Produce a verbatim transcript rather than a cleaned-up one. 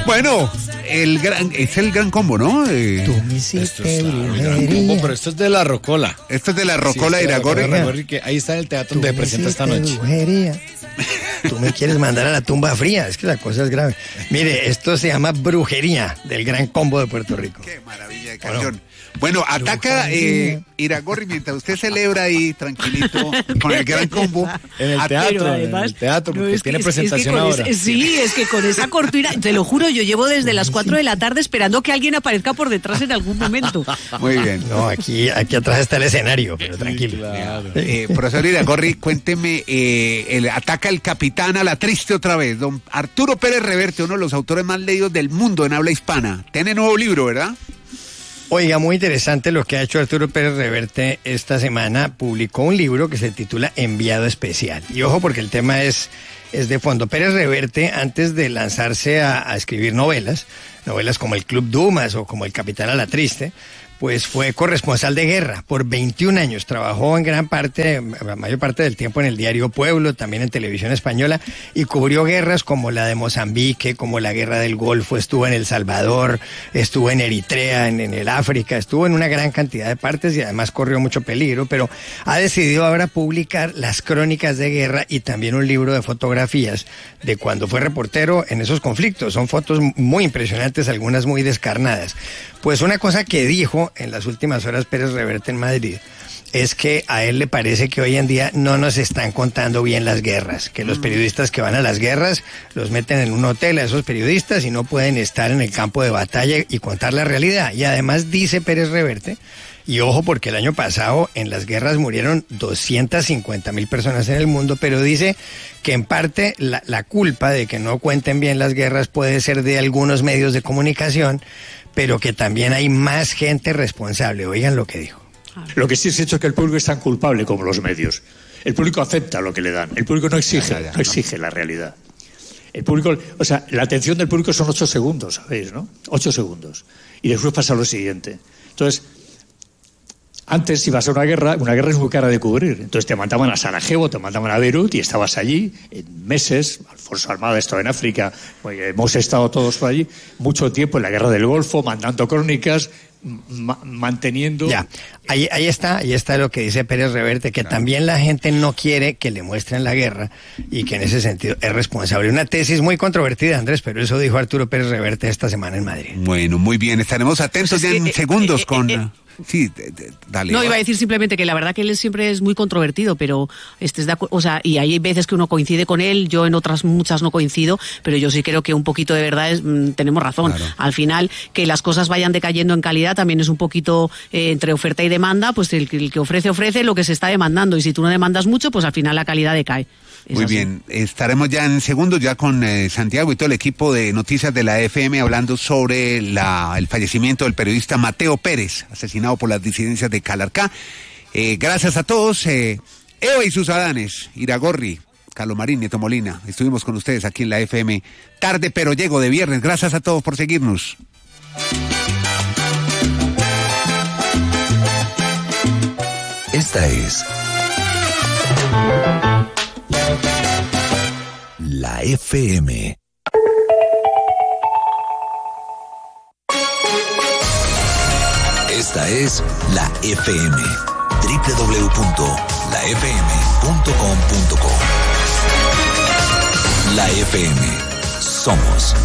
Bueno, el gran, es el gran combo, ¿no? Eh, Tú me hiciste brujería. Pero esto es de la Rocola. Esto es de la Rocola, sí, de Iragorri. Que ahí está en el teatro donde presenta esta noche. Brujería. Tú me quieres mandar a la tumba fría, es que la cosa es grave. Mire, esto se llama Brujería, del Gran Combo de Puerto Rico. Qué maravilla de canción. Bueno, ataca eh, Iragorri mientras usted celebra ahí tranquilito con el Gran Combo. En el teatro, además, en el teatro, porque no, tiene que, presentación es que ahora. Ese, sí, es que con esa cortina, te lo juro, yo llevo desde las cuatro de la tarde esperando que alguien aparezca por detrás en algún momento. Muy bien. No, aquí, aquí atrás está el escenario, pero tranquilo. Sí, claro. eh, profesor Iragorri, cuénteme, eh, el, ataca el capitán a la triste otra vez. Don Arturo Pérez Reverte, uno de los autores más leídos del mundo en habla hispana. Tiene nuevo libro, ¿verdad? Oiga, muy interesante lo que ha hecho Arturo Pérez Reverte esta semana. Publicó un libro que se titula Enviado Especial. Y ojo, porque el tema es, es de fondo. Pérez Reverte, antes de lanzarse a, a escribir novelas, novelas como El Club Dumas o como El Capitán a la Triste, pues fue corresponsal de guerra por veintiún años. Trabajó en gran parte, la mayor parte del tiempo en el diario Pueblo, también en Televisión Española, y cubrió guerras como la de Mozambique, como la Guerra del Golfo, estuvo en El Salvador, estuvo en Eritrea, en, en el África, estuvo en una gran cantidad de partes y además corrió mucho peligro, pero ha decidido ahora publicar las crónicas de guerra y también un libro de fotografías de cuando fue reportero en esos conflictos. Son fotos muy impresionantes, algunas muy descarnadas. Pues una cosa que dijo en las últimas horas Pérez Reverte en Madrid es que a él le parece que hoy en día no nos están contando bien las guerras, que los periodistas que van a las guerras los meten en un hotel a esos periodistas y no pueden estar en el campo de batalla y contar la realidad. Y además dice Pérez Reverte, y ojo porque el año pasado en las guerras murieron doscientas cincuenta mil personas en el mundo, pero dice que en parte la, la culpa de que no cuenten bien las guerras puede ser de algunos medios de comunicación, pero que también hay más gente responsable. Oigan lo que dijo. Lo que sí es hecho es que el público es tan culpable como los medios. El público acepta lo que le dan. El público no exige, ya, ya, ya, no exige no. la realidad. El público, o sea, la atención del público son ocho segundos, ¿sabéis, no? Ocho segundos. Y después pasa lo siguiente. Entonces, antes ibas a una guerra, una guerra es muy cara de cubrir. Entonces te mandaban a Sarajevo, te mandaban a Beirut y estabas allí en meses. Alfonso Armada estaba en África, pues hemos estado todos por allí mucho tiempo en la guerra del Golfo, mandando crónicas, ma- manteniendo... Ya, ahí, ahí está, ahí está lo que dice Pérez Reverte, que también la gente no quiere que le muestren la guerra y que en ese sentido es responsable. Una tesis muy controvertida, Andrés, pero eso dijo Arturo Pérez Reverte esta semana en Madrid. Bueno, muy bien, estaremos atentos pues ya en eh, segundos eh, con... Eh, eh, Sí, de, de, dale. No, iba a decir simplemente que la verdad que él siempre es muy controvertido, pero estés de acuerdo, o sea, y hay veces que uno coincide con él, yo en otras muchas no coincido, pero yo sí creo que un poquito de verdad es, mmm, tenemos razón. Claro. Al final, que las cosas vayan decayendo en calidad también es un poquito eh, entre oferta y demanda, pues el, el que ofrece, ofrece lo que se está demandando, y si tú no demandas mucho, pues al final la calidad decae. Es Muy así. bien, estaremos ya en segundos ya con eh, Santiago y todo el equipo de noticias de la F M hablando sobre la, el fallecimiento del periodista Mateo Pérez, asesinado por las disidencias de Calarcá. Eh, gracias a todos, eh, Eva y sus adanes, Iragorri, Carlos Marín, Nieto Molina, estuvimos con ustedes aquí en la F M, tarde pero llego de viernes. Gracias a todos por seguirnos. Esta es la F M. Esta es la F M. doble u doble u doble u punto la f m punto com punto co. La F M. Somos